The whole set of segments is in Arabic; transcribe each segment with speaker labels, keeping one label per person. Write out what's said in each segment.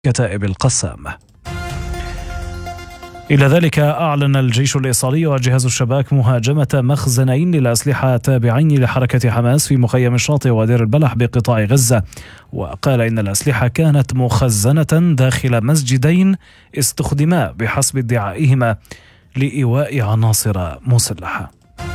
Speaker 1: كتائب القسام. إلى ذلك أعلن الجيش الإسرائيلي وجهاز الشباك مهاجمة مخزنين للأسلحة تابعين لحركة حماس في مخيم الشاطئ ودير البلح بقطاع غزة، وقال إن الأسلحة كانت مخزنة داخل مسجدين استخدما بحسب ادعائهما لإيواء عناصر مسلحة.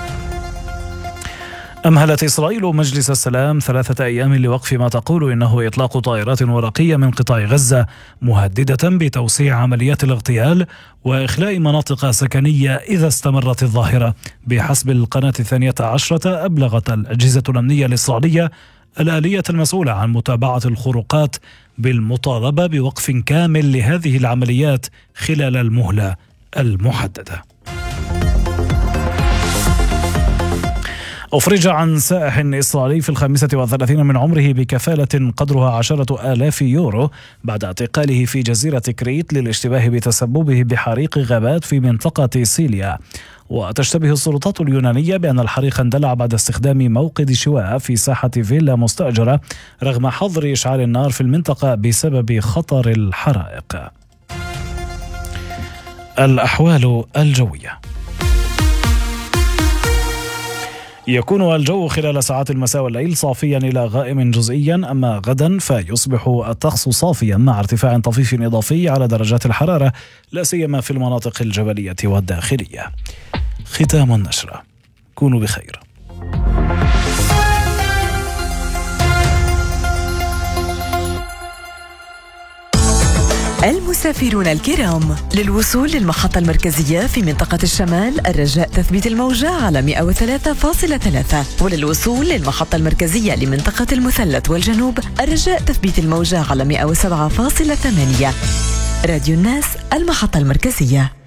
Speaker 1: أمهلت إسرائيل مجلس السلام 3 أيام لوقف ما تقول إنه إطلاق طائرات ورقية من قطاع غزة، مهددة بتوسيع عمليات الاغتيال وإخلاء مناطق سكنية إذا استمرت الظاهرة. بحسب القناة 12 أبلغت الأجهزة الأمنية الإسرائيلية الآلية المسؤولة عن متابعة الخروقات بالمطالبة بوقف كامل لهذه العمليات خلال المهلة المحددة. أفرج عن سائح إسرائيلي في 35 من عمره بكفالة قدرها 10,000 يورو بعد اعتقاله في جزيرة كريت للاشتباه بتسببه بحريق غابات في منطقة سيليا. وتشتبه السلطات اليونانية بأن الحريق اندلع بعد استخدام موقد شواء في ساحة فيلا مستأجرة رغم حظر إشعال النار في المنطقة بسبب خطر الحرائق. الأحوال الجوية. يكون الجو خلال ساعات المساء والليل صافيا إلى غائم جزئيا، أما غدا فيصبح الطقس صافيا مع ارتفاع طفيف إضافي على درجات الحرارة لا سيما في المناطق الجبلية والداخلية. ختام النشرة. كونوا بخير.
Speaker 2: المسافرون الكرام، للوصول للمحطة المركزية في منطقة الشمال الرجاء تثبيت الموجة على 103.3، وللوصول للمحطة المركزية لمنطقة المثلث والجنوب الرجاء تثبيت الموجة على 107.8. راديو الناس، المحطة المركزية.